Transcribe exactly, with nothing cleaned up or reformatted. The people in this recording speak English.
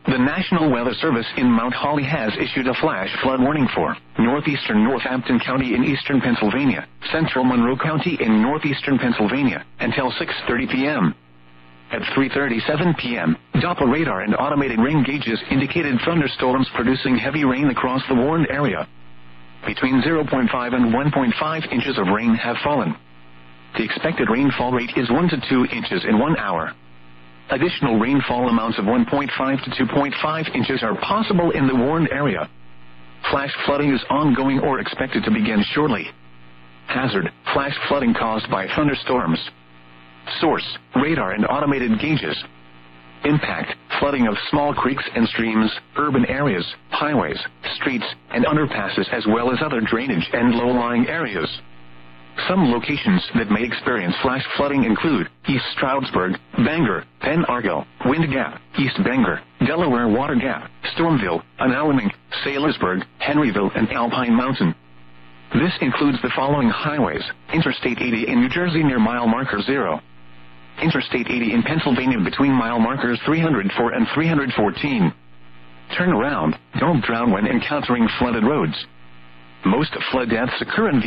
The National Weather Service in Mount Holly has issued a flash flood warning for northeastern Northampton County in eastern Pennsylvania, central Monroe County in northeastern Pennsylvania, until six thirty p.m. At three thirty-seven p.m., Doppler radar and automated rain gauges indicated thunderstorms producing heavy rain across the warned area. Between zero point five and one point five inches of rain have fallen. The expected rainfall rate is one to two inches in one hour. Additional rainfall amounts of one point five to two point five inches are possible in the warned area. Flash flooding is ongoing or expected to begin shortly. Hazard: flash flooding caused by thunderstorms. Source: radar and automated gauges. Impact: flooding of small creeks and streams, urban areas, highways, streets, and underpasses, as well as other drainage and low-lying areas. Some locations that may experience flash flooding include East Stroudsburg, Bangor, Penn Argyll, Wind Gap, East Bangor, Delaware Water Gap, Stormville, Unalming, Sailorsburg, Henryville, and Alpine Mountain. This includes the following highways: Interstate eighty in New Jersey near mile marker zero. Interstate eighty in Pennsylvania between mile markers three hundred four and three hundred fourteen. Turn around, don't drown when encountering flooded roads. Most flood deaths occur in